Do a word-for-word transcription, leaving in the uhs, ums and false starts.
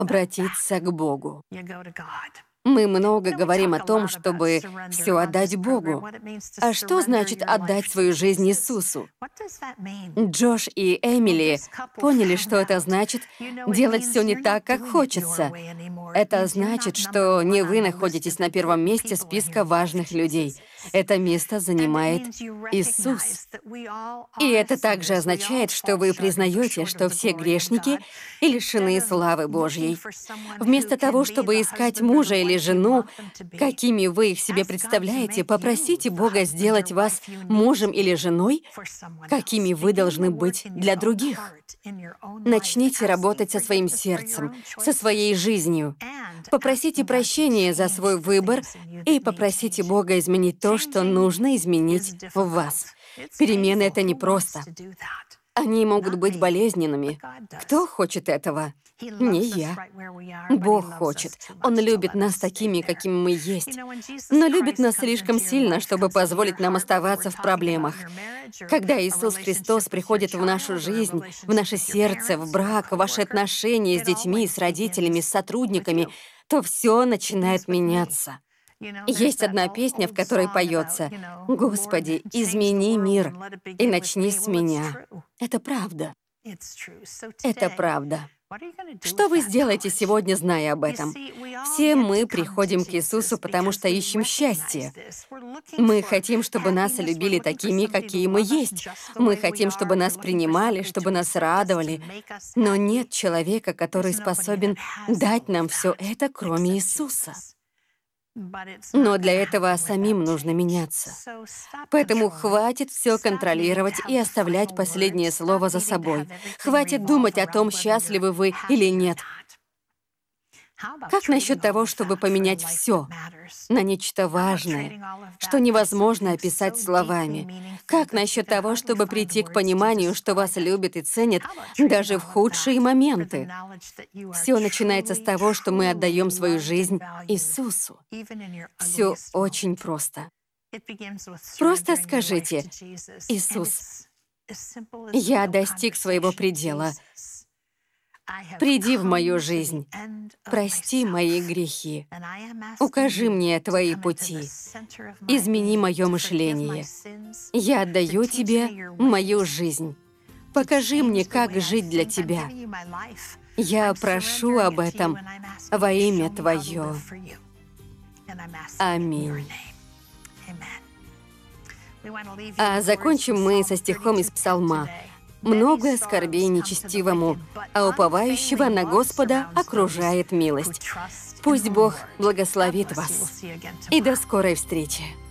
обратиться к Богу. Мы много говорим о том, чтобы все отдать Богу. А что значит отдать свою жизнь Иисусу? Джош и Эмили поняли, что это значит делать все не так, как хочется. Это значит, что не вы находитесь на первом месте списка важных людей. Это место занимает Иисус. И это также означает, что вы признаете, что все грешники и лишены славы Божьей. Вместо того, чтобы искать мужа или жену, какими вы их себе представляете, попросите Бога сделать вас мужем или женой, какими вы должны быть для других. Начните работать со своим сердцем, со своей жизнью. Попросите прощения за свой выбор и попросите Бога изменить то, что нужно изменить в вас. Перемены — это непросто. Они могут быть болезненными. Кто хочет этого? Не я. Бог хочет. Он любит нас такими, какими мы есть. Но любит нас слишком сильно, чтобы позволить нам оставаться в проблемах. Когда Иисус Христос приходит в нашу жизнь, в наше сердце, в брак, в ваши отношения с детьми, с родителями, с сотрудниками, то все начинает меняться. Есть одна песня, в которой поется: «Господи, измени мир и начни с меня». Это правда. Это правда. Что вы сделаете сегодня, зная об этом? Все мы приходим к Иисусу, потому что ищем счастье. Мы хотим, чтобы нас любили такими, какие мы есть. Мы хотим, чтобы нас принимали, чтобы нас радовали. Но нет человека, который способен дать нам все это, кроме Иисуса. Но для этого самим нужно меняться. Поэтому хватит все контролировать и оставлять последнее слово за собой. Хватит думать о том, счастливы вы или нет. Как насчет того, чтобы поменять все на нечто важное, что невозможно описать словами? Как насчет того, чтобы прийти к пониманию, что вас любят и ценят даже в худшие моменты? Все начинается с того, что мы отдаем свою жизнь Иисусу. Все очень просто. Просто скажите: «Иисус, я достиг своего предела. Приди в мою жизнь, прости мои грехи, укажи мне твои пути, измени мое мышление. Я отдаю тебе мою жизнь. Покажи мне, как жить для тебя. Я прошу об этом во имя Твое. Аминь». А закончим мы со стихом из Псалма: «Много скорбей нечестивому, а уповающего на Господа окружает милость». Пусть Бог благословит вас. И до скорой встречи.